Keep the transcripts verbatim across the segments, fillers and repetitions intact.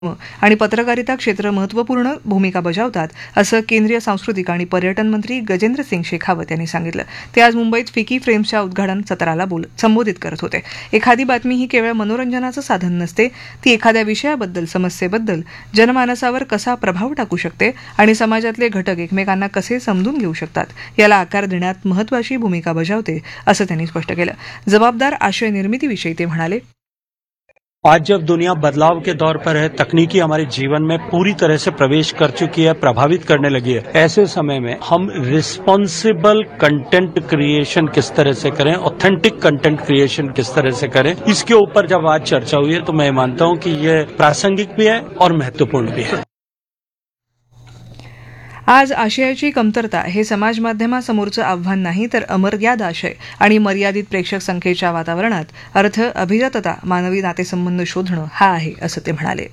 आणि पत्रकारिता क्षेत्र महत्त्वपूर्ण भूमिका बजावतात असं केंद्रीय सांस्कृतिक आणि पर्यटन मंत्री गजेंद्र सिंग शेखावत यांनी सांगितलं. ते आज मुंबईत फिकी फ्रेम्सच्या उद्घाटन सत्राला संबोधित करत होते. एखादी बातमी ही केवळ मनोरंजनाचं साधन नसते, ती एखाद्या विषयाबद्दल, समस्येबद्दल जनमानसावर कसा प्रभाव टाकू शकते आणि समाजातले घटक एकमेकांना कसे समजून घेऊ शकतात याला आकार देण्यात महत्त्वाची भूमिका बजावते असं त्यांनी स्पष्ट केलं. जबाबदार आशय निर्मितीविषयी ते म्हणाले, आज जब दुनिया बदलाव के दौर पर है, तकनीकी हमारे जीवन में पूरी तरह से प्रवेश कर चुकी है, प्रभावित करने लगी है, ऐसे समय में हम रिस्पॉन्सिबल कंटेंट क्रिएशन किस तरह से करें, ऑथेंटिक कंटेंट क्रिएशन किस तरह से करें, इसके ऊपर जब आज चर्चा हुई है तो मैं मानता हूं कि ये प्रासंगिक भी है और महत्वपूर्ण भी है. आज आशयाची कमतरता हे समाज माध्यमासमोरचं आव्हान नाही, तर अमर्याद आशय आणि मर्यादित प्रेक्षक संख्येच्या वातावरणात अर्थ, अभिजातता, मानवी नातेसंबंध शोधणं हा आहे असं ते म्हणाले.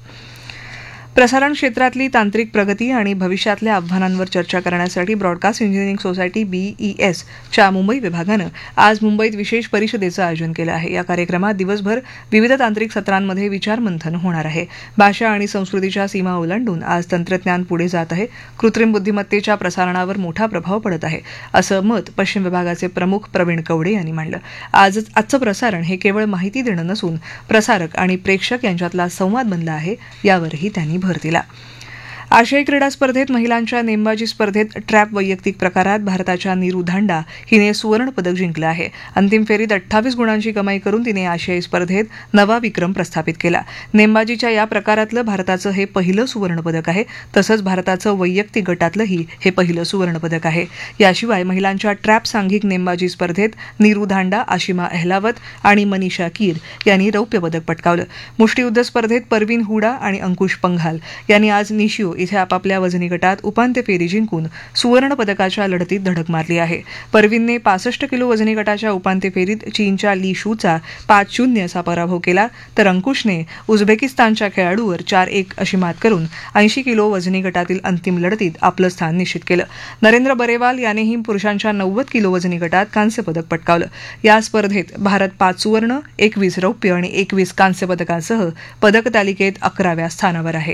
प्रसारण क्षेत्रातली तांत्रिक प्रगती आणि भविष्यातल्या आव्हानांवर चर्चा करण्यासाठी ब्रॉडकास्ट इंजिनिअरिंग सोसायटी बीईएस च्या मुंबई विभागानं आज मुंबईत विशेष परिषदेचं आयोजन केलं आहे. या कार्यक्रमात दिवसभर विविध तांत्रिक सत्रांमध्ये विचारमंथन होणार आहे. भाषा आणि संस्कृतीच्या सीमा ओलांडून आज तंत्रज्ञान पुढे जात आहे. कृत्रिम बुद्धिमत्तेच्या प्रसारणावर मोठा प्रभाव पडत आहे असं मत पश्चिम विभागाचे प्रमुख प्रवीण कवडे यांनी मांडलं. आज आजचं प्रसारण हे केवळ माहिती देणं नसून प्रसारक आणि प्रेक्षक यांच्यातला संवाद बनला आहे, यावरही त्यांनी भर दिला. आशियाई क्रीडा स्पर्धेत महिलांच्या नेमबाजी स्पर्धेत ट्रॅप वैयक्तिक प्रकारात भारताच्या नीरू धांडा हिने सुवर्ण पदक जिंकलं आहे. अंतिम फेरीत अठ्ठावीस गुणांची कमाई करून तिने आशियाई स्पर्धेत नवा विक्रम प्रस्थापित केला. नेमबाजीच्या या प्रकारातलं भारताचं हे पहिलं सुवर्ण पदक आहे. तसंच भारताचं वैयक्तिक गटातलंही हे पहिलं सुवर्ण पदक आहे. याशिवाय महिलांच्या ट्रॅप सांघिक नेमबाजी स्पर्धेत नीरू धांडा, आशिमा अहलावत आणि मनीषा कीर यांनी रौप्य पदक पटकावलं. मुष्टियुद्ध स्पर्धेत परवीन हुडा आणि अंकुश पंघाल यांनी आज निशिओ इथे आपापल्या वजनी गटात उपांत्य फेरी जिंकून सुवर्ण पदकाच्या लढतीत धडक मारली आहे. परवीनने पासष्ट किलो वजनी गटाच्या उपांत्य फेरीत चीनच्या ली शूचा पाच शून्य असा पराभव केला, तर अंकुशने उझबेकिस्तानच्या खेळाडूवर चार एक अशी मात करून ऐंशी किलो वजनी गटातील अंतिम लढतीत आपलं स्थान निश्चित केलं. नरेंद्र बरेवाल यानेही पुरुषांच्या नव्वद किलो वजनी गटात कांस्य पदक पटकावलं. या स्पर्धेत भारत पाच सुवर्ण, एकवीस रौप्य आणि एकवीस कांस्य पदकांसह पदक तालिकेत अकराव्या स्थानावर आहे.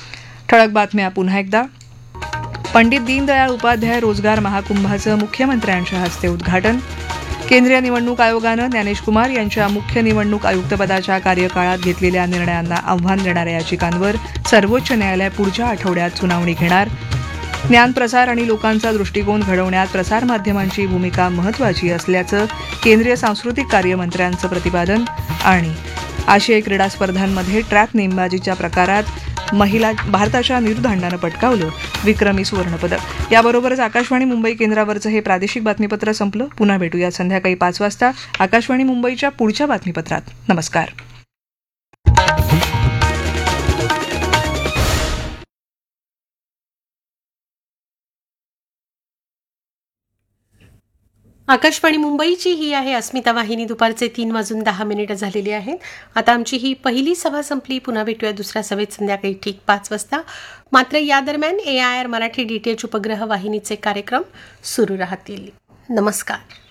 ठळक बातम्या पुन्हा एकदा. पंडित दीनदयाळ उपाध्याय रोजगार महाकुंभाचं मुख्यमंत्र्यांच्या हस्ते उद्घाटन. केंद्रीय निवडणूक आयोगानं ज्ञानेश कुमार यांच्या मुख्य निवडणूक आयुक्तपदाच्या कार्यकाळात घेतलेल्या निर्णयांना आव्हान देणाऱ्या याचिकांवर सर्वोच्च न्यायालय पुढच्या आठवड्यात सुनावणी घेणार. ज्ञानप्रसार आणि लोकांचा दृष्टिकोन घडवण्यात प्रसारमाध्यमांची भूमिका महत्त्वाची असल्याचं केंद्रीय सांस्कृतिक कार्यमंत्र्यांचं प्रतिपादन. आणि आशियाई क्रीडा स्पर्धांमध्ये ट्रॅप नेमबाजीच्या प्रकारात महिला भारताच्या नीरू धांडानं पटकावलं विक्रमी सुवर्णपदक. याबरोबरच आकाशवाणी मुंबई केंद्रावरचं हे प्रादेशिक बातमीपत्र संपलं. पुन्हा भेटूया संध्याकाळी पाच वाजता आकाशवाणी मुंबईच्या पुढच्या बातमीपत्रात. नमस्कार. आकाशवाणी मुंबईची ही आहे अस्मिता वाहिनी. दुपारचे तीन वाजून दहा मिनिटं झालेली आहेत. आता आमची ही पहिली सभा संपली. पुन्हा भेटूया दुसऱ्या सभेत संध्याकाळी ठीक पाच वाजता. मात्र या दरम्यान ए आय आर मराठी डीटीएच उपग्रह वाहिनीचे कार्यक्रम सुरू राहतील. नमस्कार.